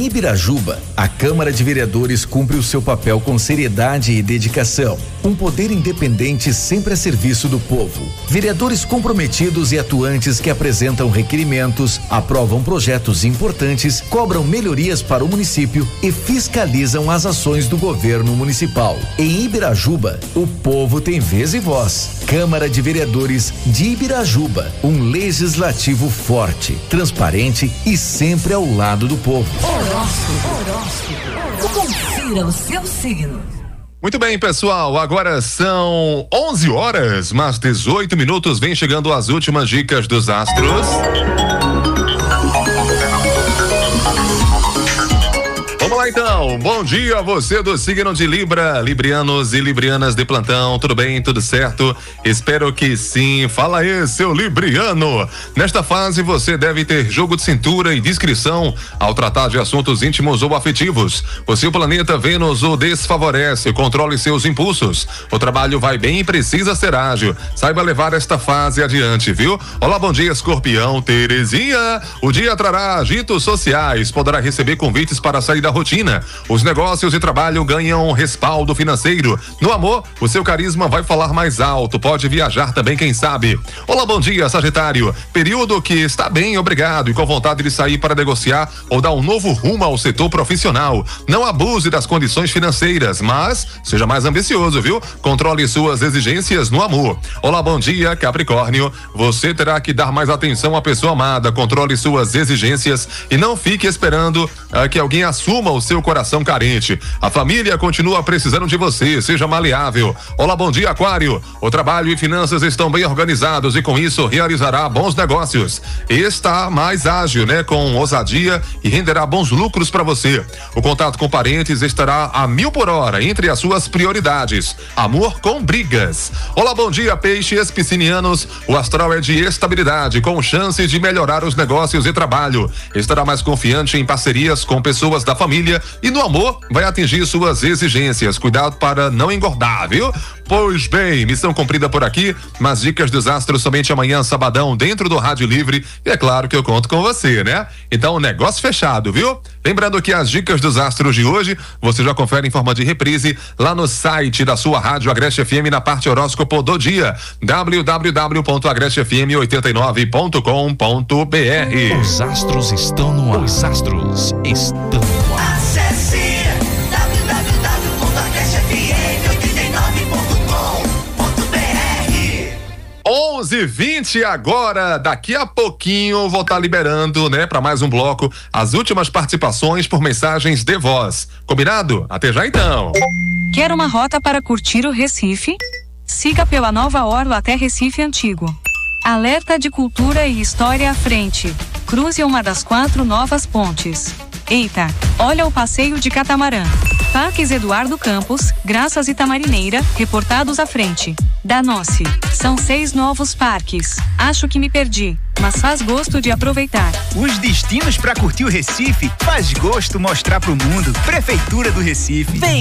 Em Ibirajuba, a Câmara de Vereadores cumpre o seu papel com seriedade e dedicação. Um poder independente sempre a serviço do povo. Vereadores comprometidos e atuantes que apresentam requerimentos, aprovam projetos importantes, cobram melhorias para o município e fiscalizam as ações do governo municipal. Em Ibirajuba, o povo tem vez e voz. Câmara de Vereadores de Ibirajuba, um legislativo forte, transparente e sempre ao lado do povo. Horóscopo. Confira o seu signo. Muito bem, pessoal, agora são 11 horas, mais 18 minutos, vem chegando as últimas dicas dos astros. Vamos lá então, bom dia a você do signo de Libra, librianos e librianas de plantão, tudo bem, tudo certo? Espero que sim, fala aí seu libriano. Nesta fase você deve ter jogo de cintura e discrição ao tratar de assuntos íntimos ou afetivos. O seu planeta Vênus o desfavorece, controle seus impulsos. O trabalho vai bem e precisa ser ágil, saiba levar esta fase adiante, viu? Olá, bom dia, Escorpião, Terezinha. O dia trará agitos sociais, poderá receber convites para sair da rotina. Os negócios e trabalho ganham respaldo financeiro. No amor, o seu carisma vai falar mais alto. Pode viajar também, quem sabe. Olá, bom dia, Sagitário. Período que está bem, obrigado, e com vontade de sair para negociar ou dar um novo rumo ao setor profissional. Não abuse das condições financeiras, mas seja mais ambicioso, viu? Controle suas exigências no amor. Olá, bom dia, Capricórnio. Você terá que dar mais atenção à pessoa amada. Controle suas exigências e não fique esperando que alguém assuma o seu coração carente. A família continua precisando de você, seja maleável. Olá, bom dia, Aquário. O trabalho e finanças estão bem organizados e com isso realizará bons negócios. Está mais ágil, né? Com ousadia e renderá bons lucros para você. O contato com parentes estará a 1000 por hora entre as suas prioridades. Amor com brigas. Olá, bom dia, peixes piscinianos. O astral é de estabilidade, com chance de melhorar os negócios e trabalho. Estará mais confiante em parcerias com pessoas da família e no amor vai atingir suas exigências. Cuidado para não engordar, viu? Pois bem, missão cumprida por aqui, mas dicas dos astros somente amanhã, sabadão, dentro do Rádio Livre, e é claro que eu conto com você, né? Então, negócio fechado, viu? Lembrando que as dicas dos astros de hoje, você já confere em forma de reprise lá no site da sua rádio Agreste FM, na parte horóscopo do dia, www.agrestefm89.com.br. Os astros estão no ar. Os astros estão no ar. Acesse www.agrestefm89.com.br. 11h20 agora, daqui a pouquinho vou estar liberando, né, para mais um bloco, as últimas participações por mensagens de voz. Combinado? Até já então. Quer uma rota para curtir o Recife? Siga pela Nova Orla até Recife Antigo. Alerta de cultura e história à frente. Cruze uma das 4 novas pontes. Eita, olha o passeio de catamarã. Parques Eduardo Campos, Graças e Tamarineira, reportados à frente. Danossi, são 6 novos parques. Acho que me perdi, mas faz gosto de aproveitar. Os destinos para curtir o Recife, faz gosto mostrar pro mundo. Prefeitura do Recife. Vem